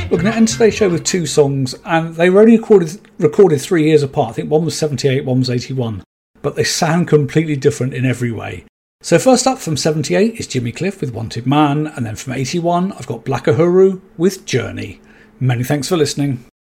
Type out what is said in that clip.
We're going to end today's show with two songs, and they were only recorded 3 years apart. I think one was 78, one was 81, but they sound completely different in every way. So first up from 78 is Jimmy Cliff with Wanted Man, and then from 81 I've got Black Uhuru with Journey. Many thanks for listening.